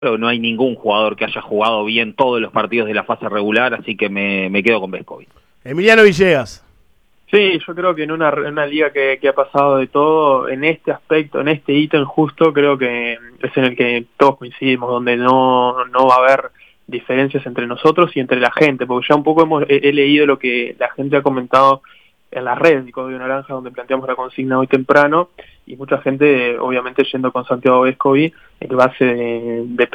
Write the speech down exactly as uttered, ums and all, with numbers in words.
Pero no hay ningún jugador que haya jugado bien todos los partidos de la fase regular, así que me, me quedo con Vescovi. Emiliano Villegas. Sí, yo creo que en una, en una liga que, que ha pasado de todo, en este aspecto, en este ítem justo, creo que es en el que todos coincidimos, donde no, no va a haber diferencias entre nosotros y entre la gente, porque ya un poco hemos he, he leído lo que la gente ha comentado en las redes de Código Naranja, donde planteamos la consigna hoy temprano, y mucha gente obviamente yendo con Santiago Vescovi en base de, de